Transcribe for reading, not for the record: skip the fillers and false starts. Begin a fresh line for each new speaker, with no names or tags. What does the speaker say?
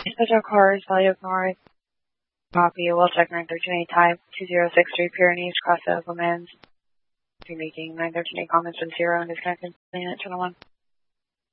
Dispatch cars, Valley North, copy, well check 913 type 2063 Pyrenees, cross Oaklands. Be making 913 comments from 0 and disconnected. Channel 1.